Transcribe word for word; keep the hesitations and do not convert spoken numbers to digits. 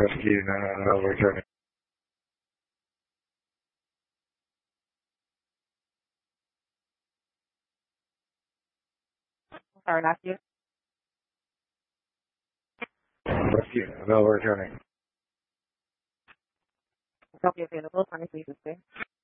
Whiskey, no, returning. Sorry, not you. Whiskey, no, returning. I'll be available. Twenty-three,